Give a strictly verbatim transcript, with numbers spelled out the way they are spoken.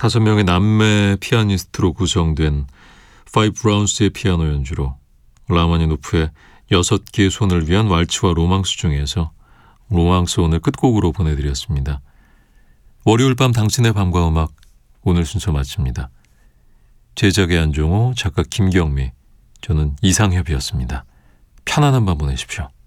다섯 명의 남매 피아니스트로 구성된 파이브 브라운스의 피아노 연주로 라마니노프의 여섯 개의 손을 위한 왈츠와 로망스 중에서 로망스 오늘 끝곡으로 보내드렸습니다. 월요일 밤 당신의 밤과 음악 오늘 순서 마칩니다. 제작의 안종호, 작가 김경미, 저는 이상협이었습니다. 편안한 밤 보내십시오.